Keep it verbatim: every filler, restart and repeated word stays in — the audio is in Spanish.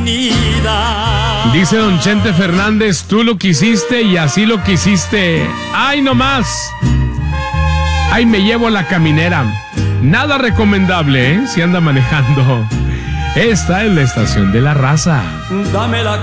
avenida. Dice don Chente Fernández, tú lo quisiste y así lo quisiste. ¡Ay, no más! ¡Ay, me llevo la caminera! Nada recomendable, ¿eh? Si anda manejando. Esta es la estación de la raza. Dame la